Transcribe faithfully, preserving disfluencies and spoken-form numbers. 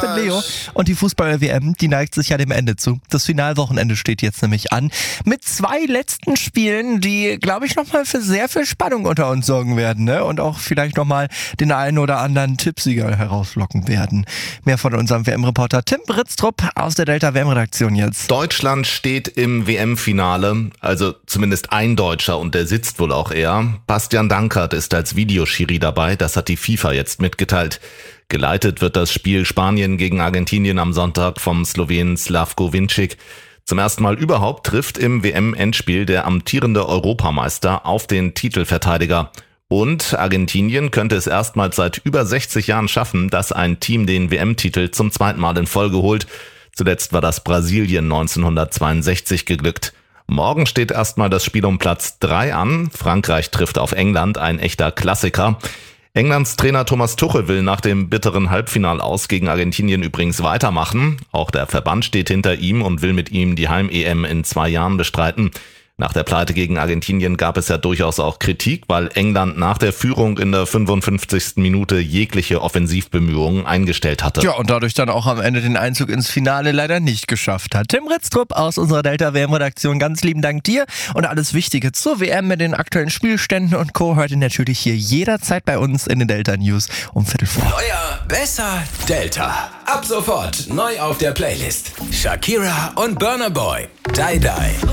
und Leo. Und die Fußball-W M, die neigt sich ja dem Ende zu. Das Finalwochenende steht jetzt nämlich an. Mit zwei letzten Spielen, die, glaube ich, nochmal für sehr viel Spannung unter uns sorgen werden, ne? Und auch vielleicht nochmal den einen oder anderen Tippsieger herauslocken werden. Mehr von unserem W M-Reporter Tim Britztrup aus der Delta-W M-Redaktion jetzt. Deutschland steht im W M-Finale, also zumindest ein Deutscher, und der sitzt wohl auch eher. Bastian Dankert ist als Videoschiri dabei, das hat die FIFA jetzt mitgeteilt. Geleitet wird das Spiel Spanien gegen Argentinien am Sonntag vom Slowenen Slavko Vincic. Zum ersten Mal überhaupt trifft im W M-Endspiel der amtierende Europameister auf den Titelverteidiger. Und Argentinien könnte es erstmals seit über sechzig Jahren schaffen, dass ein Team den W M-Titel zum zweiten Mal in Folge holt. Zuletzt war das Brasilien neunzehnhundertzweiundsechzig geglückt. Morgen steht erstmal das Spiel um Platz drei an. Frankreich trifft auf England, ein echter Klassiker. Englands Trainer Thomas Tuchel will nach dem bitteren Halbfinalaus gegen Argentinien übrigens weitermachen. Auch der Verband steht hinter ihm und will mit ihm die Heim-E M in zwei Jahren bestreiten. Nach der Pleite gegen Argentinien gab es ja durchaus auch Kritik, weil England nach der Führung in der fünfundfünfzigsten Minute jegliche Offensivbemühungen eingestellt hatte. Ja, und dadurch dann auch am Ende den Einzug ins Finale leider nicht geschafft hat. Tim Ritztrup aus unserer Delta-W M-Redaktion, ganz lieben Dank dir. Und alles Wichtige zur W M mit den aktuellen Spielständen und Co. hört ihr natürlich hier jederzeit bei uns in den Delta News um Viertel vor. Neuer, besser, Delta. Ab sofort neu auf der Playlist. Shakira und Burna Boy. Die Die.